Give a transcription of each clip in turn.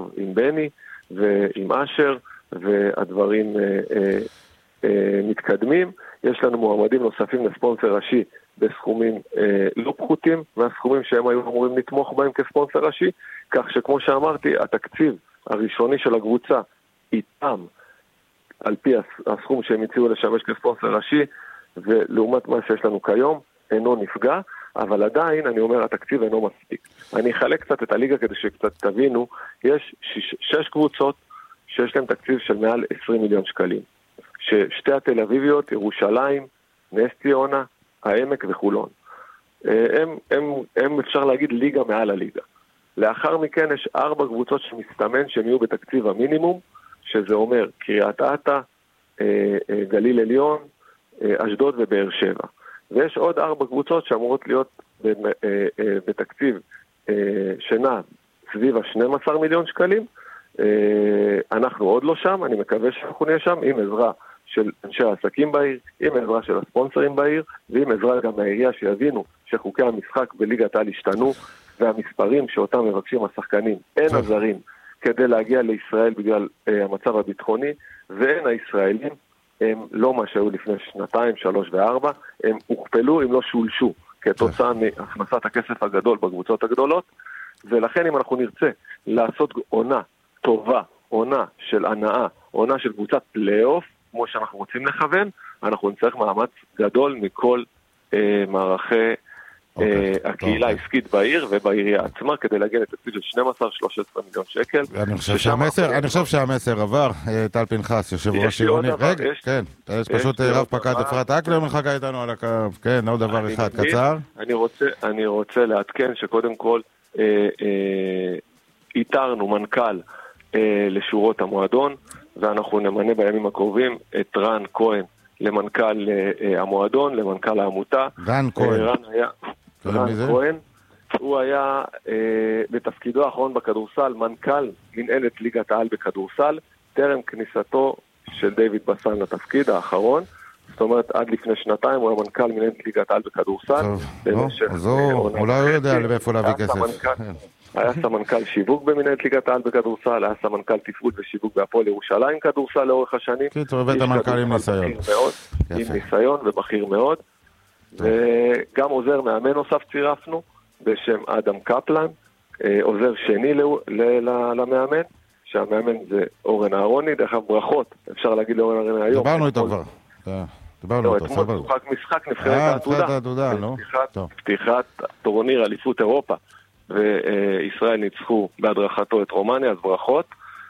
טוב עם בני ועם אשר, והדברים מתקדמים. יש לנו מועמדים נוספים לספונסר ראשי בסכומים לא פחותים מהסכומים שהם היו אמורים לתמוך בהם כספונסר ראשי, כך שכמו שאמרתי, התקציב הראשוני של הקבוצה איתם על פי הסכום שהם הציעו לשמש כספונסר ראשי, ולעומת מה שיש לנו כיום אינו נפגע, אבל עדיין אני אומר התקציב אינו מספיק. אני אחלק קצת את הליגה כדי שקצת תבינו, יש 6 קבוצות שיש להם תקציב של מעל 20 מיליון שקלים, ששתי התל אביביות, ירושלים, נס ציונה, העמק וחולון. הם אפשר להגיד ליגה מעל הליגה. לאחר מכן יש 4 קבוצות שמסתמן שהם יהיו בתקציב המינימום, שזה אומר קריית אתא, גליל עליון, אשדוד ובאר שבע. ויש עוד 4 קבוצות שאמורות להיות בתקציב שנע סביב ה-12 מיליון שקלים. אנחנו עוד לא שם, אני מקווה שאנחנו נהיה שם עם עזרה של אנשי העסקים בעיר, עם עזרה של הספונסרים בעיר, ועם עזרה גם מהעירייה שיבינו שחוקי המשחק בליגת העל השתנו, והמספרים שאותם מבקשים השחקנים אין עזרים כדי להגיע לישראל בגלל המצב הביטחוני, ואין הישראלים הם לא מה שהיו לפני 2, 3 ו4, הם הוכפלו אם לא שולשו כתוצאה מהכנסת הכסף הגדול בקבוצות הגדולות, ולכן אם אנחנו נרצה לעשות עונה טובה, עונה של הנאה, עונה של קבוצת פלייאוף, כמו שאנחנו רוצים לכוון, אנחנו נצטרך מאמץ גדול מכל מערכי הקהילה העסקית בעיר ובעירייה עצמה, כדי להגיע לתקציב של 12-13 מיליון שקל. אני חושב שהמסר עבר. טל פנחס, יושב ראש עירוני. רגע, כן, יש פשוט רב פקד אפרת אקלר מחכה איתנו על הקו. כן, עוד דבר אחד, קצר. אני רוצה לעדכן שקודם כל איתרנו מנכ"ל לשורות המועדון, ואנחנו נמנה בימים הקרובים את רן כהן למנכ"ל המועדון, למנכ"ל העמותה. רן כהן. רן כהן, הוא היה בתפקידו האחרון בכדורסל, מנכ"ל מנהלת ליגת העל בכדורסל, טרם כניסתו של דיוויד בסן לתפקיד האחרון. זאת אומרת, עד לפני 2 הוא היה מנכ"ל מנהלת ליגת העל בכדורסל. אז אולי הוא יודע לאיפה להביא כסף. היה סמנכ"ל שיווק במנהלת ליגת העל בכדורסל, היה סמנכ"ל תפעול ושיווק בהפועל ירושלים כדורסל לאורך השנים. קיצור, הבאת מנכ"ל עם ניסיון. עם ניסיון ובכיר מאוד. וגם עוזר מאמן נוסף צירפנו, בשם אדם קפלן, עוזר שני למאמן, שהמאמן זה אורן אהרוני. דרך ברכות, אפשר להגיד לאורן אהרוני היום. דיברנו איתו כבר. דיברנו איתו, סבבה. משחק נבחרת העתודה. פתיחת טורניר אליפות אירופה. וישראל ניצחו בהדרכתו את רומניה, אז ברכות.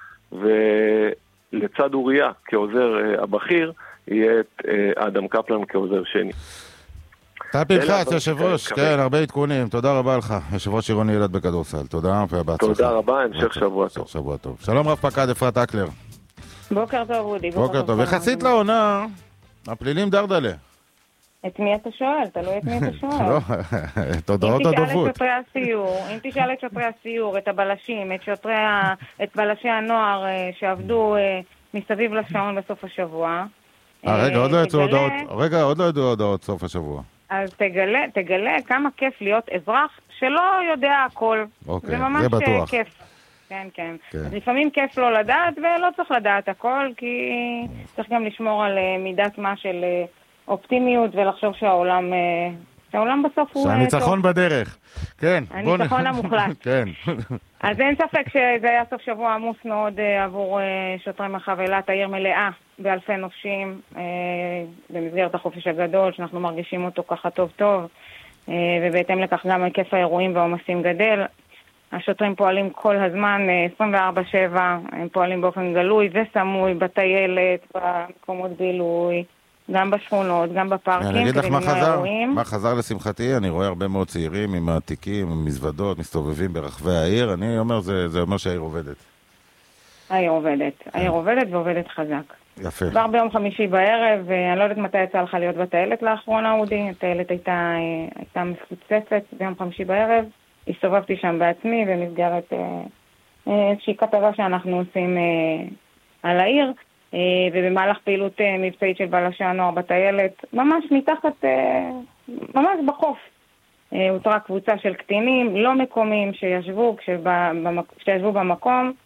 ולצד אוריה כעוזר הבכיר, יהיה את אדם קפלן כעוזר שני. טל פנחס, יושב ראש, כן, הרבה עדכונים, תודה רבה לך, יושב ראש עירוני ילד בכדורסל, תודה ובהצלחה. תודה רבה, המשך שבוע טוב. שלום רב פקד אפרת אקלר. בוקר טוב אודי. בוקר טוב, יחסית לעונה, הפלילים דרדלה. את מי אתה שואל? תלוי את מי אתה שואל. לא, את הודעות הדוברות. אם תשאל את שוטרי הסיור, את הבלשים, את בלשי הנוער שעבדו מסביב לשעון בסוף השבוע. רגע, עוד לא ידעו הודעות סוף השבוע. אז תגלה כמה כיף להיות אזרח שלא יודע הכל. זה ממש כיף. כן, כן. אז לפעמים כיף לא לדעת, ולא צריך לדעת הכל, כי צריך גם לשמור על מידת מה של אופטימיות, ולחשוב שהעולם בסוף הוא... שהניצחון בדרך. כן. הניצחון המוחלט. כן. אז אין ספק שזה היה סוף שבוע עמוס מאוד עבור שוטרי מרחב אילת, העיר מלאה באלפי נופשים, במסגרת החופש הגדול, שאנחנו מרגישים אותו ככה טוב טוב, ובהתאם לכך גם היקף האירועים והעומסים גדל. השוטרים פועלים כל הזמן, 24/7, הם פועלים באופן גלוי וסמוי, בטיילת, במקומות בילוי, גם בשכונות, גם בפארקים. אני אגיד לך מה חזר לשמחתי, אני רואה הרבה מאוד צעירים עם העתיקים, עם מזוודות, מסתובבים ברחבי העיר, אני אומר, זה אומר שהעיר עובדת. העיר עובדת ועובדת חזק. יפה. כבר ביום חמישי בערב, אני לא יודעת מתי יצא לך להיות בטיילת לאחרונה, אודי, הטיילת הייתה מפוצצת ביום חמישי בערב, הסתובבתי שם בעצמי במסגרת איזושהי כתבה שאנחנו עושים על העיר, ובמהלך פעילות מבצעית של בלשי הנוער בטיילת, ממש מתחת, ממש בחוף, הותרה קבוצה של קטינים לא מקומיים שישבו במקום,